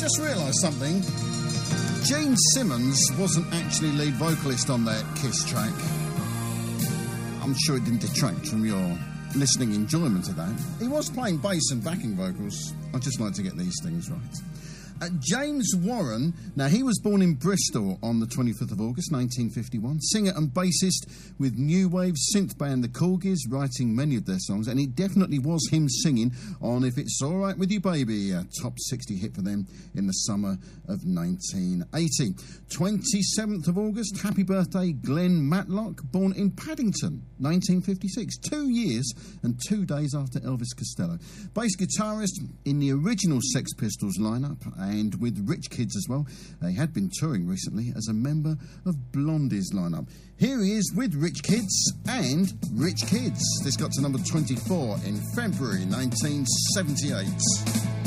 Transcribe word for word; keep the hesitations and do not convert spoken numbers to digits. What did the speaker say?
just realised something. Gene Simmons wasn't actually lead vocalist on that Kiss track. I'm sure it didn't detract from your listening enjoyment of that. He was playing bass and backing vocals. I just like to get these things right. Uh, James Warren, now he was born in Bristol on the twenty-fifth of August nineteen fifty-one, singer and bassist with new wave synth band The Corgis, writing many of their songs, and it definitely was him singing on If It's Alright With You Baby, a top sixty hit for them in the summer of nineteen eighty. twenty-seventh of August, happy birthday Glenn Matlock, born in Paddington, nineteen fifty-six, two years and two days after Elvis Costello. Bass guitarist in the original Sex Pistols lineup, and with Rich Kids as well. They had been touring recently as a member of Blondie's lineup. Here he is with Rich Kids and Rich Kids. This got to number twenty-four in February nineteen seventy-eight.